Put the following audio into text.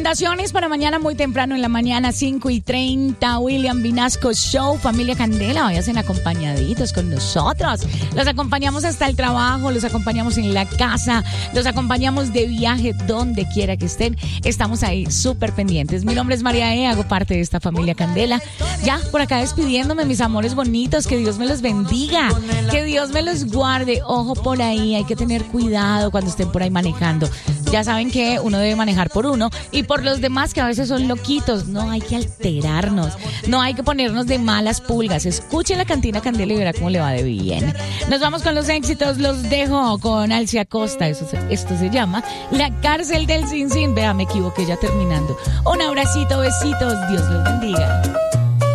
Recomendaciones para mañana muy temprano en la mañana, 5:30, William Vinasco Show, Familia Candela, vayan acompañaditos con nosotros. Los acompañamos hasta el trabajo, los acompañamos en la casa, los acompañamos de viaje, donde quiera que estén. Estamos ahí súper pendientes. Mi nombre es María E., hago parte de esta Familia Candela. Ya por acá despidiéndome, mis amores bonitos, que Dios me los bendiga, que Dios me los guarde. Ojo por ahí, hay que tener cuidado cuando estén por ahí manejando. Ya saben que uno debe manejar por uno y por los demás, que a veces son loquitos. No hay que alterarnos, no hay que ponernos de malas pulgas. Escuche la Cantina Candela y verá cómo le va de bien. Nos vamos con los éxitos, los dejo con Alcia Costa. Esto se llama La Cárcel del Sin Sin. Vea, me equivoqué ya terminando. Un abracito, besitos, Dios los bendiga.